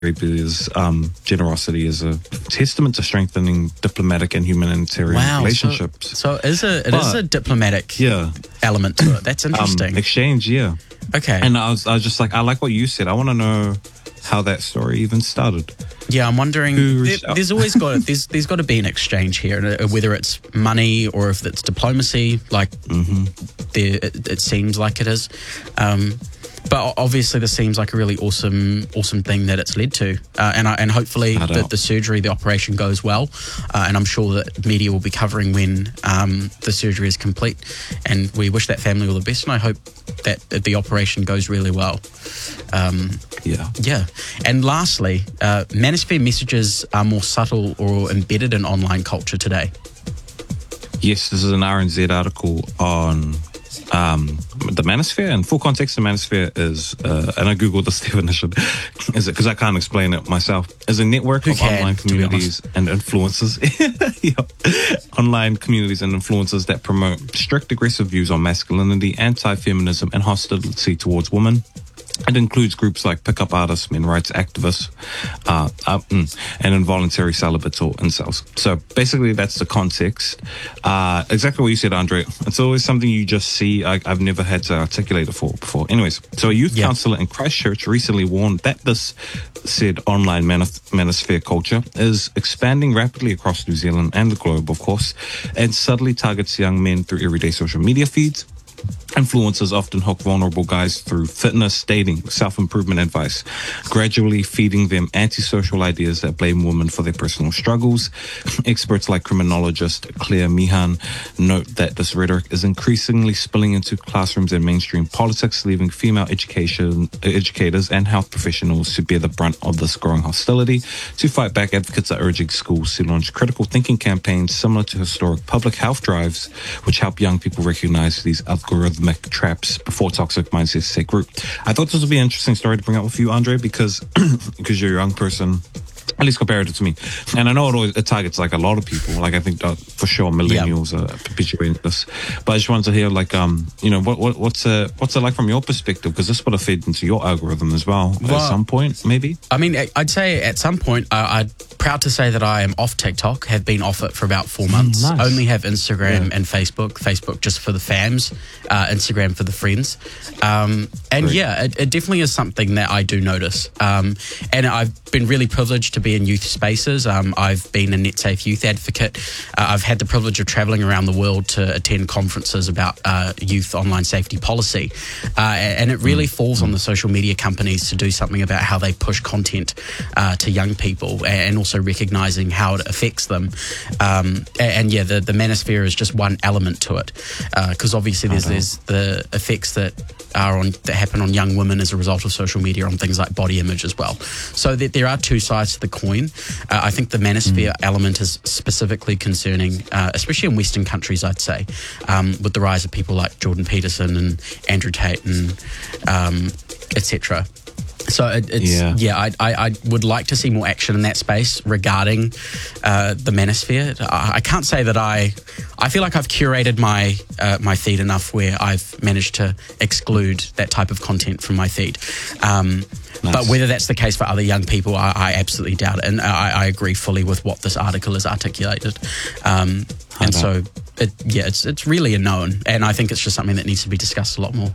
Arabia's generosity is a testament to strengthening diplomatic and humanitarian relationships. So it is a diplomatic element to it. That's interesting. Exchange, yeah. Okay. And I was just like, I like what you said. I want to know how that story even started. Yeah, I'm wondering. There's always got there's got to be an exchange here, whether it's money or if it's diplomacy. Like, it seems like it is. But obviously, this seems like a really awesome thing that it's led to, and hopefully the surgery, the operation goes well, and I'm sure that media will be covering when the surgery is complete, and we wish that family all the best, and I hope that the operation goes really well. Yeah. And lastly, manosphere messages are more subtle or embedded in online culture today. Yes, this is an RNZ article on the manosphere. And full context, the manosphere is, and I googled this definition, is it because I can't explain it myself, is a network of online communities and influencers. Online communities and influencers that promote strict, aggressive views on masculinity, anti-feminism, and hostility towards women. It includes groups like pickup artists, men rights activists, and involuntary celibates or incels. So basically, that's the context. Exactly what you said, Andre. It's always something you just see. I've never had to articulate it before. Anyways, so a youth counsellor in Christchurch recently warned that this said online manosphere culture is expanding rapidly across New Zealand and the globe, of course, and subtly targets young men through everyday social media feeds. Influencers often hook vulnerable guys through fitness, dating, self-improvement advice, gradually feeding them antisocial ideas that blame women for their personal struggles. Experts like criminologist Claire Meehan note that this rhetoric is increasingly spilling into classrooms and mainstream politics, leaving female educators and health professionals to bear the brunt of this growing hostility. To fight back, advocates are urging schools to launch critical thinking campaigns similar to historic public health drives, which help young people recognize these algorithmic traps before toxic mindsets take root. I thought this would be an interesting story to bring up with you, Andre, because you're a young person, at least compared to me. And I know it targets like a lot of people. Like I think that for sure millennials are perpetuating this. But I just wanted to hear like, what's it like from your perspective? Because this would have fed into your algorithm as well at some point, maybe? I mean, I'd say at some point, I'm proud to say that I am off TikTok, have been off it for about 4 months. Nice. Only have Instagram and Facebook. Facebook just for the fams, Instagram for the friends. It definitely is something that I do notice. And I've been really privileged to be in youth spaces. I've been a NetSafe youth advocate. I've had the privilege of travelling around the world to attend conferences about youth online safety policy. And it really falls on the social media companies to do something about how they push content to young people and also recognising how it affects them. The manosphere is just one element to it. Because obviously there's the effects that happen on young women as a result of social media on things like body image as well. So there are two sides to the coin. I think the manosphere element is specifically concerning, especially in Western countries, I'd say, with the rise of people like Jordan Peterson and Andrew Tate and etc. So I would like to see more action in that space regarding the manosphere. I can't say that I feel like I've curated my feed enough where I've managed to exclude that type of content from my feed. Nice. But whether that's the case for other young people, I absolutely doubt it. And I agree fully with what this article has articulated. So it's really a known, and I think it's just something that needs to be discussed a lot more.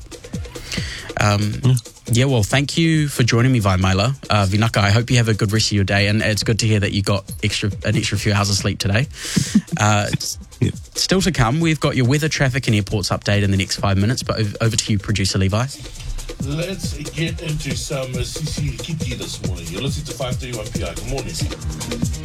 Well, thank you for joining me, Vaimaila. Vinaka, I hope you have a good rest of your day, and it's good to hear that you got an extra few hours of sleep today. Still to come, we've got your weather, traffic and airports update in the next 5 minutes, but over to you, producer Levi. Let's get into some CC Kiki this morning. You're listening to 531 PI. Good morning.